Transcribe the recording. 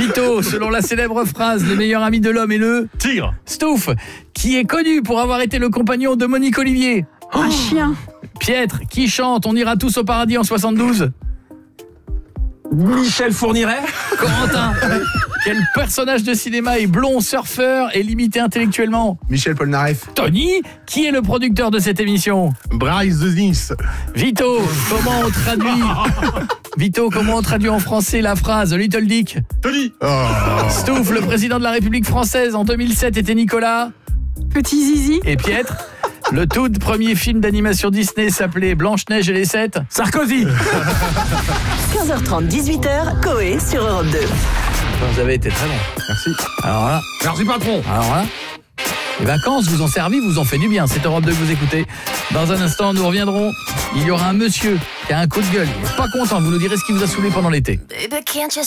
Vito, selon la célèbre phrase, le meilleur ami de l'homme est le Tigre. Stouff, qui est connu pour avoir été le compagnon de Monique Olivier. Un chien. Pietre, qui chante On ira tous au paradis en 72. Michel Fourniret. Corentin, quel personnage de cinéma est blond, surfeur et limité intellectuellement? Michel Polnareff. Tony, qui est le producteur de cette émission? Bryce de Nice. Vito, comment on traduit en français la phrase Little Dick? Tony. Stouff, le président de la République française en 2007 était Nicolas. Petit zizi. Et Pietre, le tout premier film d'animation Disney s'appelait Blanche-Neige et les 7. Sarkozy. 15h30, 18h, Coé sur Europe 2. Vous avez été très bon. Merci. Alors là, Merci patron. les vacances vous ont servi, vous ont fait du bien. C'est Europe 2 que vous écoutez. Dans un instant, nous reviendrons. Il y aura un monsieur qui a un coup de gueule. Il n'est pas content, vous nous direz ce qui vous a saoulé pendant l'été. Baby, can't you